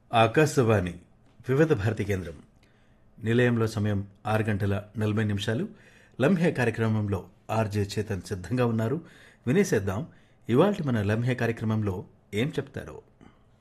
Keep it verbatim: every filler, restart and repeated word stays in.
ఆకాశవాణి వివిధ భారతి కేంద్రం నిలయంలో సమయం ఆరు గంటల నలభై నిమిషాలు. లంహే కార్యక్రమంలో ఆర్జే చేతన్ సిద్ధంగా ఉన్నారు. వినేసేద్దాం ఇవాల్టి మన లంహే కార్యక్రమంలో ఏం చెప్తారో.